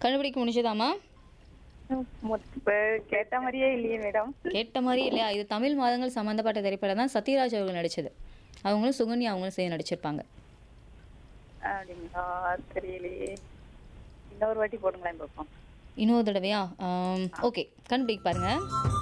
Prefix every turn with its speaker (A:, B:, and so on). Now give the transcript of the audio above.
A: கண்டுபிடிக்க முடிஞ்சதாம்மா?
B: இப்ப கேட்ட மாதிரியே இல்லையே மேடம்.
A: கேட்ட மாரி இல்லையா? இது தமிழ் மாதங்கள் சம்மந்தப்பட்ட திரைப்படம் தான். சத்யராஜ் அவர்கள் நடிச்சது. அவங்களும் சுகன்யா அவங்களும் சேர்ந்து நடிச்சிருப்பாங்க.
B: அப்படிங்களா? தெரியலையே. இன்னொரு வாட்டி போடுங்களேன் பார்ப்போம்.
A: இன்னொரு தடவையா? ஓகே. கண்டுபிடிக்க பாருங்க.